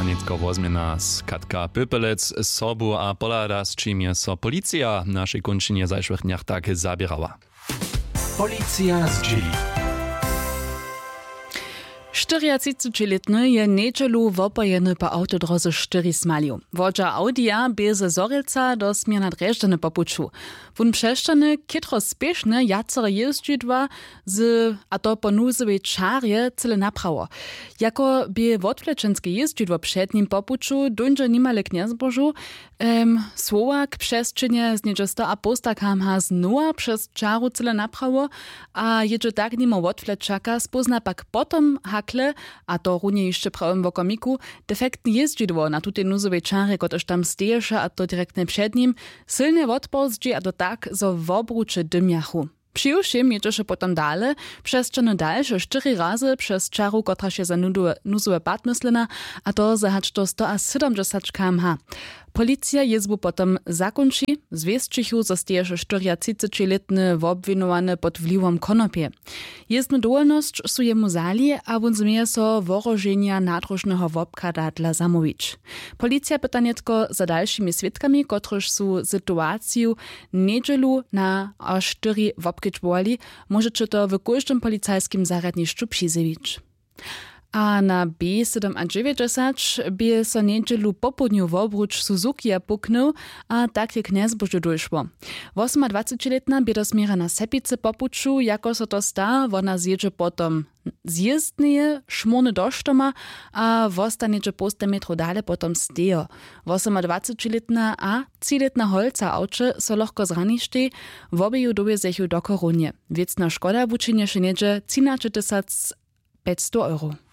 Anitko wozmie nas Katka Pypelec z sobu a polada, z czym je so policja w naszej kończynie zajszłych dniach tak zabierała. Policja z G. 34-letny je niedzielu wopojeny po autodroze 4 smaliu. Wodza Audia beze Zorelca do Smierna Dreżdżany popuczu. Wun przeszczany kietro spieszny jacere jeździdła a to po nuzowej czarje cyle naprawo. Jako by wotwleczenskie jeździdło przed nim popuczu duńże nimale kniazbożu, słowa k przesczynie z niedźesto a postakam ha znowa przez czaru cyle naprawo, a jedzie tak nimo wotwleczaka spozna pak potom hakle, a to runie jeszcze prawym wokomiku, defektny jeździdło na tutej nuzowej czarje, kotoż tam stejesze, a to direktnie przed nim, silnie wotpozdzi, a to tak, zo w obrucze dymjachu. Przyjuszym jedziesz potem dalej, przestrzeny dalsze 4 razy przez czaru, kotra się za nuzowe pad myslena, a to zahacz to 170 km/h. Policja jezbu potem zakończy, zwieszczychu zostajeże 34-letny obwinowany pod wpływem konopie. Jezdnu dowolność su jemu zali, a on zmieje so worożenia nadrożnego wobkada dla zamowić. Policja pyta netko za dalszymi świadkami, kotryż su sytuację niedzielu na 4 wobkiczwoli, możecie to w każdym policajskim zaradniszczu przyzywić. A na B790 by so niedzielu popodniu w obruč Suzuki puknął, a tak je kniazbożu doszło. 28-letna by do Smira na Sepice popuczu, jako so to sta, ona zjedzie potom zjezdnie, szmurny doštoma, a wostaniedzie poste metro dalej potom stejo. 28-letna a 3-letna holca auče so lahko zranište, w obie dobie zechu do korunie. Wiecna szkoda wuczynie się niedzie 13 500 euro.